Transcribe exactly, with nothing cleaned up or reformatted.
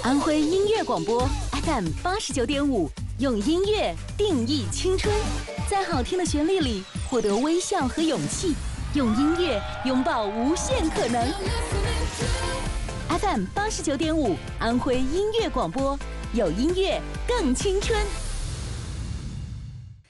安徽音乐广播 F M 八十九点五，用音乐定义青春，在好听的旋律里获得微笑和勇气，用音乐拥抱无限可能。F M 八十九点五，安徽音乐广播，有音乐更青春。